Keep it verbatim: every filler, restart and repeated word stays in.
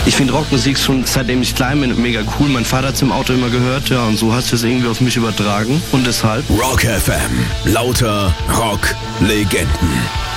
Ich finde Rockmusik schon seitdem ich klein bin mega cool. Mein Vater hat es im Auto immer gehört, ja, und so hat es irgendwie auf mich übertragen. Und deshalb Rock F M. Lauter Rock-Legenden.